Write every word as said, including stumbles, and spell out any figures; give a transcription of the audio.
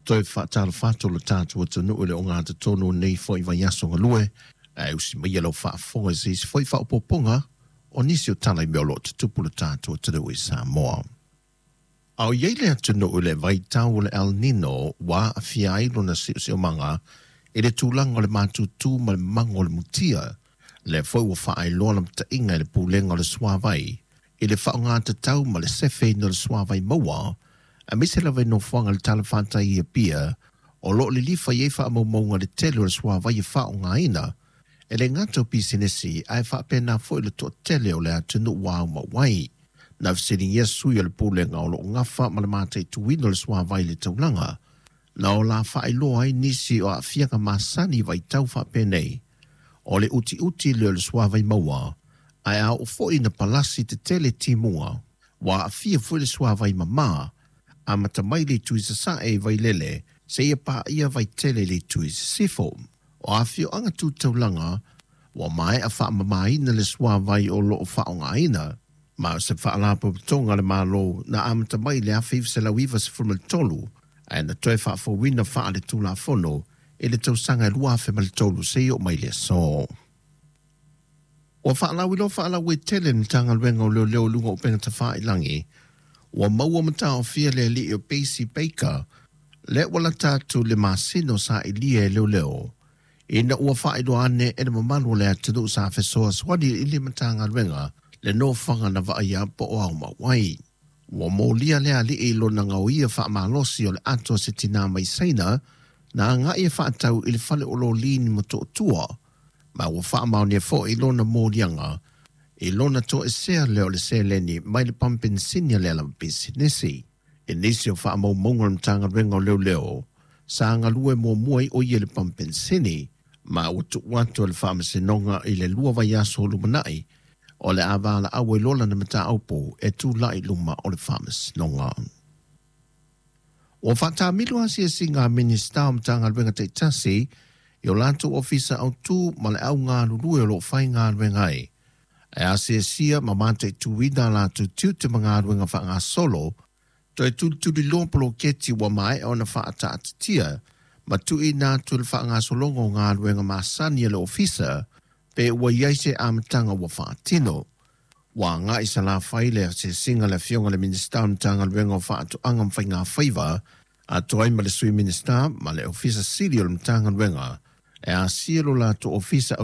toi whaatara whaatolo tātua tunu ule o ngā te tono nei fwoi vai aso ngalue, e usi mai alo whaafonga se isi fwoi whaapoponga, o nisi o tala i meolo te tupula tātua tunu i Samoa. Au yeile atunu ule vai tau ule El Nino wa a fiailo na si o manga, e le tūlanga le mātutu ma le mango le mutia, le fwoi wa whaailoa na mta inga le pūlenga le swavai, e le whaonga te tau ma le sefe na le swavai maua, a mese la vai no whanga le tala whantai i a pia, o lo le lifa i e wha amaunga le tele o le swavai i whaonga ina, e le ngato pisinesi ai wha pena fwoi le to tele o le atunu wau ma wai, na vsiri yesu i le pūlenga o lo ngafa ma le mātai tuwino le swavai le taulanga, na o la whaailoa ai nisi o a fianga masani vai tau wha penei, o le uti uti le o le swavai maua, ai a o fwoi na palasi te tele timua, wa a fia fwoi le swavai mama, a matamai le tui sa sa e vai lele, se ia pa ia vai tele le tui sa sifo, o a fio anga tu taulanga, wa mai a wha mamai na le swavai o lo o whaonga aina, ma se wha alapo tonga le malo na a matamai le a fiv se la wiva se fulma le tolu, ai na toi wha fo wina wha le tula fono, e le tausanga e lua fe ma le tolu se i o mai le so. O wha alawi lo wha alawi tele ni tanga luenga o leo leo lunga o penga ta wha ilangi, wa maua mata o fia le li o Pacey Baker, le wala tatu le masino sa i lia e leo leo, e na ua wha ido ane e na mamanu le atinu sa fesoa swadi i li matanga luenga, le no whanga na wa ia po o au mawai. Wa mo lia lea li e lo na ngau ia wha malosi o le ato se tina mai saina, na nga ia wha atau i le fale o lo lini mo to tua, ma wa wha mauni e fo i lo na mo lianga, e lona to e sea leo le sea leni mai le pampin sinia le alam pisinesi. E nisi o wha mau monga mtanga renga o leo leo, sa anga lue mo muai o ie le pampin sini, ma utu watu le wha masinonga i le lua vai aso lumanai, o le avala awe lola na mata aupo e tu lai luma o le wha masinonga. O whata milu asi e singa minista o mtanga renga te tasi, i o lanto ofisa au tu ma le au ngā lulue o lo whai ngā rengai, e ase sia ma mante tuina la tu tiu te mga ruenga wha ngā solo, to e tu tu li lompolo keti wa mai o na wha ata atatia, ma tu i nā tu le wha ngā solongo ngā ruenga masani le ofisa, pe ua iaise amatanga wa wha atino. Wa ngā isa la whaile se singa le fionga le minista amatanga ruenga o wha atu angam whai ngā whaiva, a toai ma le sui minista ma le ofisa siri o le mtanga ruenga, e a sielo la tu ofisa